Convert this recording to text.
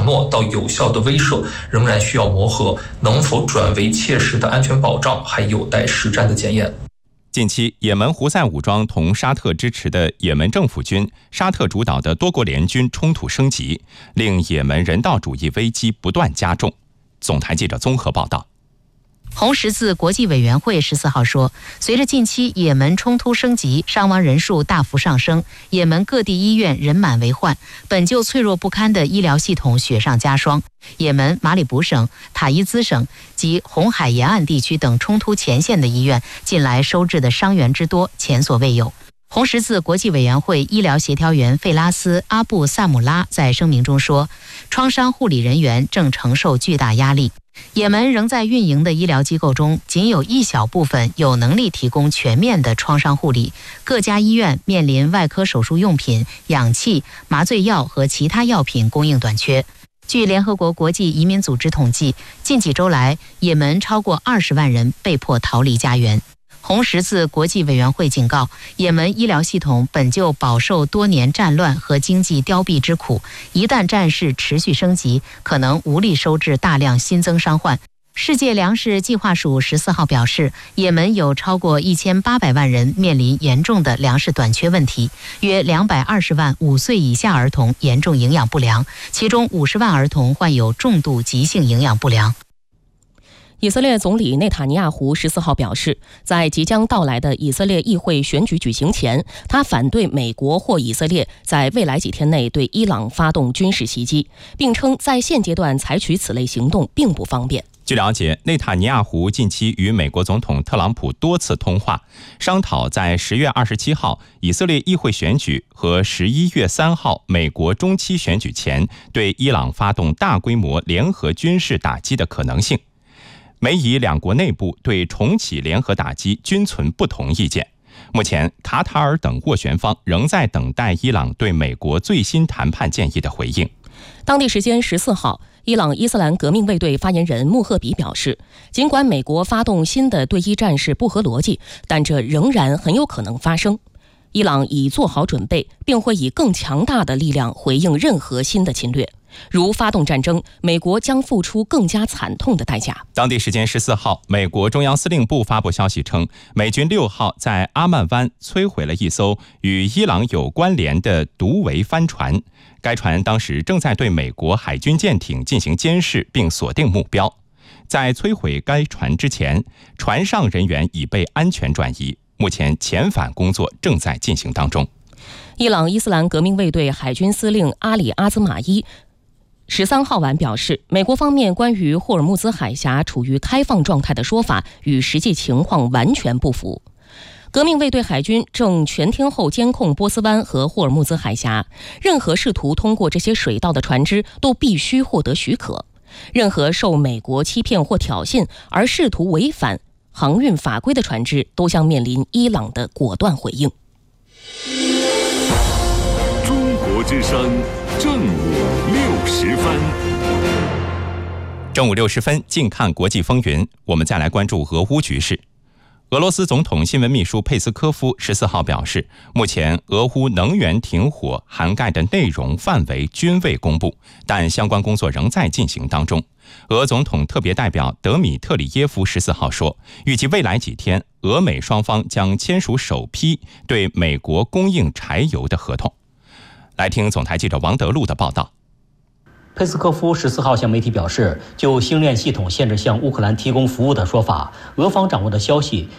诺到有效的威慑，仍然需要磨合，能否转为切实的安全保障，还有待实战的检验。 近期，也门胡塞武装同沙特支持的也门政府军、沙特主导的多国联军冲突升级，令也门人道主义危机不断加重。总台记者综合报道。 红十字国际委员会14号说，随着近期也门冲突升级，伤亡人数大幅上升，也门各地医院人满为患，本就脆弱不堪的医疗系统雪上加霜。也门马里卜省、塔伊兹省及红海沿岸地区等冲突前线的医院，近来收治的伤员之多，前所未有。红十字国际委员会医疗协调员费拉斯·阿布萨姆拉在声明中说，创伤护理人员正承受巨大压力。也门仍在运营的医疗机构中，仅有一小部分有能力提供全面的创伤护理，各家医院面临外科手术用品、氧气、麻醉药和其他药品供应短缺。据联合国国际移民组织统计，近几周来，也门超过20万人被迫逃离家园。红十字国际委员会警告，也门医疗系统本就饱受多年战乱和经济凋敝之苦，一旦战事持续升级，可能无力收治大量新增伤患。世界粮食计划署14号表示，也门有超过1800万人面临严重的粮食短缺问题，约220万5岁以下儿童严重营养不良，其中50万儿童患有重度急性营养不良。 以色列总理内塔尼亚胡14号表示，在即将到来的以色列议会选举举行前，他反对美国或以色列在未来几天内对伊朗发动军事袭击，并称在现阶段采取此类行动并不方便。 据了解，内塔尼亚胡近期与美国总统特朗普多次通话，商讨在10月27号以色列议会选举和11月3号美国中期选举前对伊朗发动大规模联合军事打击的可能性。美以两国内部对重启联合打击均存不同意见。目前，卡塔尔等斡旋方仍在等待伊朗对美国最新谈判建议的回应。 当地时间14号，伊朗伊斯兰革命卫队发言人穆赫比表示，尽管美国发动新的对伊战事不合逻辑，但这仍然很有可能发生。伊朗已做好准备，并会以更强大的力量回应任何新的侵略。如发动战争，美国将付出更加惨痛的代价。 当地时间14号，美国中央司令部发布消息称，美军6号在阿曼湾摧毁了一艘与伊朗有关联的毒围帆船，该船当时正在对美国海军舰艇进行监视并锁定目标。在摧毁该船之前，船上人员已被安全转移，目前遣返工作正在进行当中。 伊朗伊斯兰革命卫队海军司令阿里阿兹马伊13号晚表示，美国方面关于霍尔木兹海峡处于开放状态的说法与实际情况完全不符。革命卫队海军正全天候监控波斯湾和霍尔木兹海峡，任何试图通过这些水道的船只都必须获得许可。任何受美国欺骗或挑衅而试图违反航运法规的船只都将面临伊朗的果断回应。 中国之声正午60分。 正午60分，近看国际风云。我们再来关注俄乌局势。俄罗斯总统新闻秘书佩斯科夫14号表示，目前俄乌能源停火涵盖的内容范围均未公布，但相关工作仍在进行当中。俄总统特别代表德米特里耶夫14号说，预计未来几天，俄美双方将签署首批对美国供应柴油的合同。来听总台记者王德禄的报道。 佩斯科夫14号向媒体表示，就星链系统限制向乌克兰提供服务的说法，俄方掌握的消息